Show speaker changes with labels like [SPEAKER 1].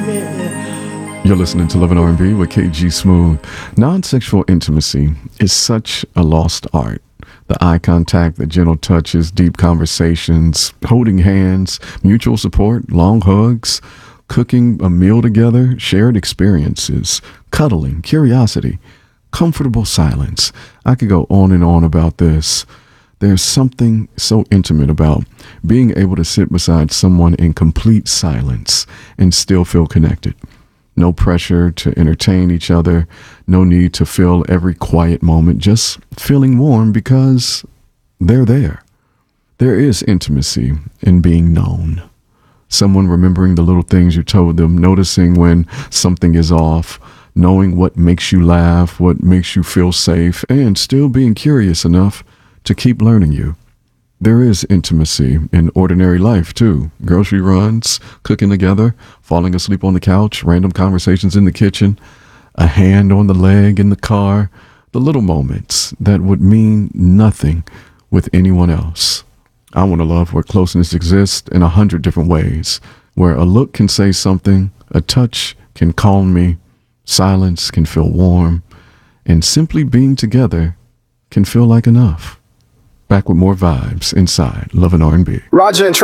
[SPEAKER 1] You're listening to Love and R&B with KG Smooth. Non-sexual intimacy is such a lost art. The eye contact, the gentle touches, deep conversations, holding hands, mutual support, long hugs, cooking a meal together, shared experiences, cuddling, curiosity, comfortable silence. I could go on and on about this. There's something so intimate about being able to sit beside someone in complete silence and still feel connected. No pressure to entertain each other. No need to fill every quiet moment. Just feeling warm because they're there. There is intimacy in being known. Someone remembering the little things you told them, noticing when something is off, knowing what makes you laugh, what makes you feel safe, and still being curious enough to keep learning you. There is intimacy in ordinary life, too. Grocery runs, cooking together, falling asleep on the couch, random conversations in the kitchen, a hand on the leg in the car, the little moments that would mean nothing with anyone else. I want to love where closeness exists in 100 different ways, where a look can say something, a touch can calm me, silence can feel warm, and simply being together can feel like enough. Back with more vibes inside Love and R&B.
[SPEAKER 2] Roger and